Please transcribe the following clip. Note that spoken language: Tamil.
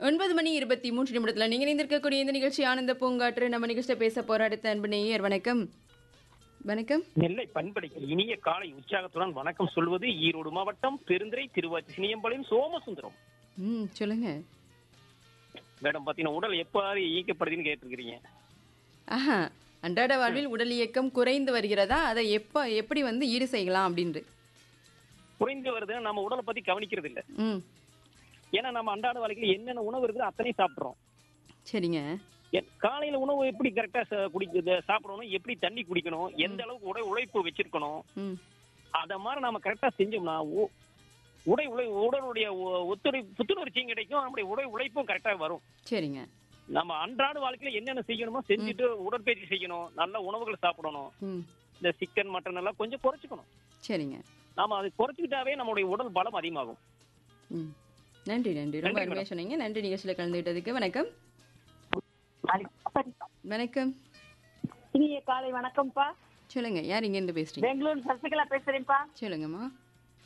9:23 நீங்க இணைந்திருக்கக்கூடிய இந்த நிகழ்ச்சி ஆனந்த பூங்காற்று. நம்ம நிகழ்ச்சியில பேச போற அடுத்த அன்பு நேயர் வணக்கம். வணக்கம். நெல்லை பண்பலைக்கு இனிய காலை உற்சாகத்துடன் வணக்கம் சொல்வது ஈரோடு மாவட்டம் பெருந்துறை திருவாச்சி சினியம்பாளையம் சோமசுந்தரம். சொல்லுங்க. மேடம் பாத்தீங்கன்னா உடல் எவ்வாறு இயக்கப்படுதுன்னு கேட்டிருக்கிறீங்க. ஆஹா, அன்றாட வாழ்வில் உடல் இயக்கம் குறைந்து வருகிறதா, அதை எப்படி வந்து ஈடு செய்யலாம் அப்படின்று குறைந்து வருது, நம்ம உடலை பத்தி கவனிக்கிறது இல்ல. ம் ஏன்னா நம்ம அன்றாட வாழ்க்கையில என்னென்ன உணவு இருக்குது அத்தனையும் சாப்பிடுறோம். சரிங்க. காலையில உணவு எப்படி கரெக்டா சாப்பிடணும், எப்படி தண்ணி குடிக்கணும், எந்த அளவுக்கு உழைப்பு வச்சிருக்கணும், அத மாதிரி நாம கரெக்டா செஞ்சோம்னா உடலுடைய புத்துணர்ச்சியும் கிடைக்கும், நம்முடைய உழைப்பும் கரெக்டா வரும். சரிங்க. நம்ம அன்றாட வாழ்க்கையில என்னென்ன செய்யணுமோ செஞ்சுட்டு உடற்பயிற்சி செய்யணும், நல்ல உணவுகளை சாப்பிடணும். இந்த சிக்கன் மட்டன் எல்லாம் கொஞ்சம் குறைச்சிக்கணும். சரிங்க. நாம அதை குறைச்சிக்கிட்டாவே நம்மளுடைய உடல் பலம் அதிகமாகும். நன்றி நன்றி, ரொம்ப அருமையா சொன்னீங்க. நன்றி நிகழ்ச்சியில கலந்துகிட்டதுக்கு. வணக்கம். வணக்கம். இனிய காலை வணக்கம்ப்பா. சொல்லுங்க, யார் இங்க இருந்து பேசுறீங்க? பெங்களூர் சசிகலா பேசுறேன்ப்பா. சொல்லுங்கம்மா.